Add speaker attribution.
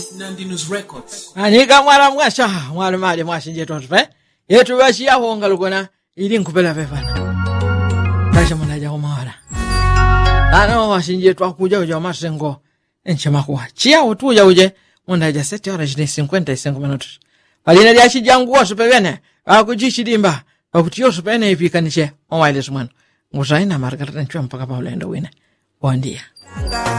Speaker 1: Nandi News Records.
Speaker 2: Anika mwala mwasha, mwala mali mwashinje tonzwe. Yetu bashi ya honga lukona, ili nkupela pepana. Tasha mwanaja humawala. Ano washinje tuwa kuja uja wa masengo. Enchema kuwa. Chia utuja uje, mwanaja 7 horas ni 55 minutos. Palina liashi jangu wa supewene. Wakujishi dimba. Wakutiyo supewene ipikanishe. Omwailes mwano. Ngusaina margarita nchua mpaka pa ulendo wine. Wandia.